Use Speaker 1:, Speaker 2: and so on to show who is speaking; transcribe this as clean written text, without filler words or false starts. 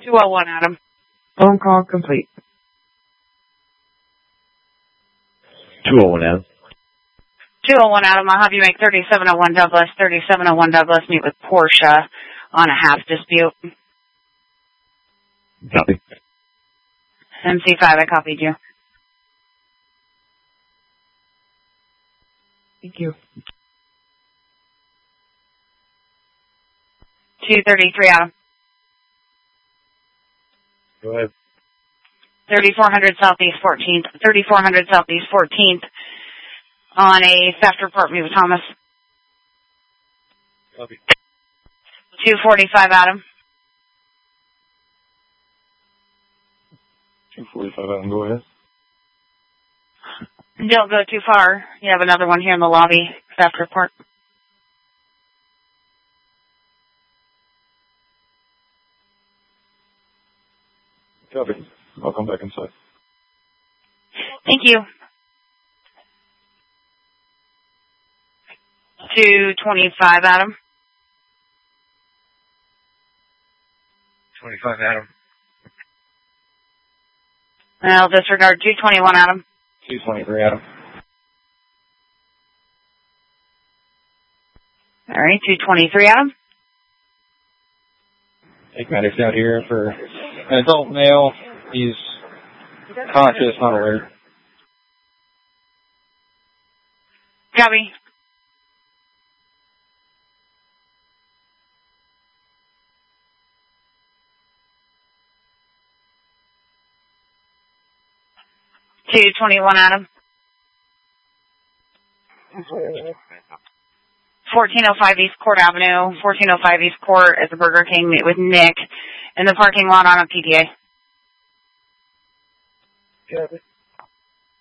Speaker 1: 201, Adam.
Speaker 2: Phone call complete.
Speaker 3: 201, Adam.
Speaker 1: 201, Adam. I'll have you make 3701 Douglas. 3701 Douglas. Meet with Portia on a half dispute.
Speaker 3: Copy.
Speaker 1: MC5, I copied you.
Speaker 2: Thank you.
Speaker 1: 233, Adam.
Speaker 3: Go ahead.
Speaker 1: 3400 Southeast 14th. 3400 Southeast 14th on a theft report. Meet with Thomas.
Speaker 3: Copy.
Speaker 1: 245, Adam.
Speaker 3: 245, Adam. Go ahead.
Speaker 1: Don't go too far. You have another one here in the lobby. Theft report.
Speaker 3: Copy. I'll come back inside.
Speaker 1: Thank you. 225, Adam.
Speaker 3: 25, Adam.
Speaker 1: I'll disregard 221, Adam.
Speaker 3: 223, Adam.
Speaker 1: All right, 223, Adam.
Speaker 3: Take matters out here for an adult male. He's conscious, not aware.
Speaker 1: Copy. Adam. 1405 East Court Avenue, 1405 East Court at the Burger King. Meet with Nick in the parking lot on a PDA.